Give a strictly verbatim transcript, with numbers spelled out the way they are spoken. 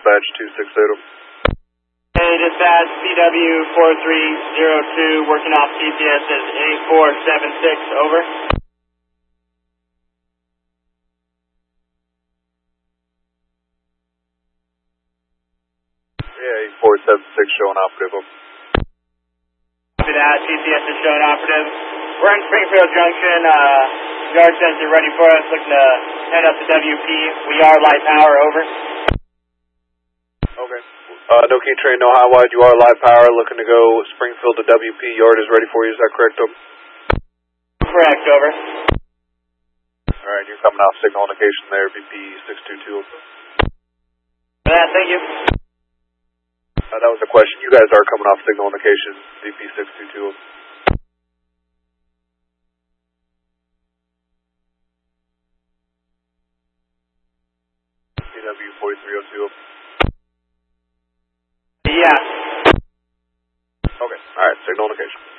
dispatch two six eight. Hey, dispatch C W four three zero two, working off G P S is eight four seven six, over. Yeah, eight four seven six showing operative. Copy that, G P S is showing operative. We're in Springfield Junction, uh, yard sensor ready for us, looking to head up to W P. We are light power, over. Okay. Uh, no key train, no high wide, you are live power, looking to go Springfield to W P, yard is ready for you, is that correct, over? Correct, over. Alright, you're coming off signal indication there, V P six two two. Yeah, thank you. Uh, that was a question, you guys are coming off signal indication, V P six two two. C W forty-three oh two. Yeah. Okay, alright, signal indication.